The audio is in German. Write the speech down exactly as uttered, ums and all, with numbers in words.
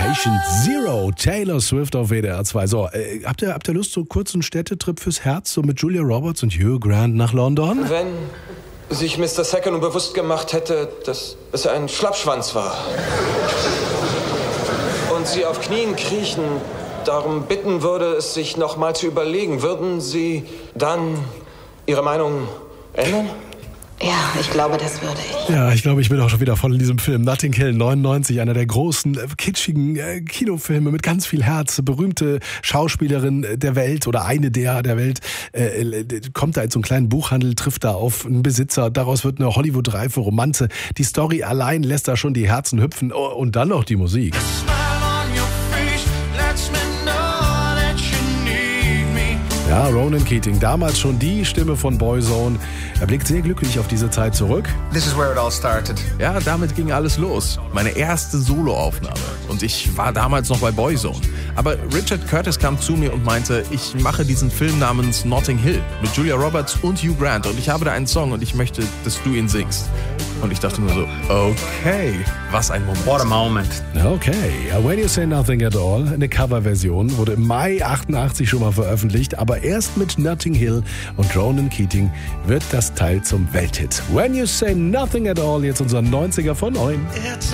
Patient Zero, Taylor Swift auf W D R zwei. So, äh, habt ihr, habt ihr Lust, so kurz einen Städtetrip fürs Herz, so mit Julia Roberts und Hugh Grant nach London? Wenn sich Mister Second bewusst gemacht hätte, dass es ein Schlappschwanz war und sie auf Knien kriechen, darum bitten würde, es sich noch mal zu überlegen, würden Sie dann Ihre Meinung ändern? Ja, ich glaube, das würde ich. Ja, ich glaube, ich bin auch schon wieder voll in diesem Film. Notting Hill neunundneunzig, einer der großen, äh, kitschigen äh, Kinofilme mit ganz viel Herz. Berühmte Schauspielerin der Welt oder eine der der Welt äh, äh, kommt da in so einen kleinen Buchhandel, trifft da auf einen Besitzer. Daraus wird eine Hollywood-reife Romanze. Die Story allein lässt da schon die Herzen hüpfen. Oh, und dann noch die Musik. Ja, Ronan Keating, damals schon die Stimme von Boyzone. Er blickt sehr glücklich auf diese Zeit zurück. This is where it all started. Ja, damit ging alles los. Meine erste Soloaufnahme. Und ich war damals noch bei Boyzone. Aber Richard Curtis kam zu mir und meinte, ich mache diesen Film namens Notting Hill mit Julia Roberts und Hugh Grant. Und ich habe da einen Song und ich möchte, dass du ihn singst. Und ich dachte nur so, okay, was ein Moment. What a moment. Okay, When You Say Nothing at All, eine Coverversion, wurde im Mai achtundachtzig schon mal veröffentlicht, aber erst mit Notting Hill und Ronan Keating wird das Teil zum Welthit. When You Say Nothing at All, jetzt unser neunziger von neun. It's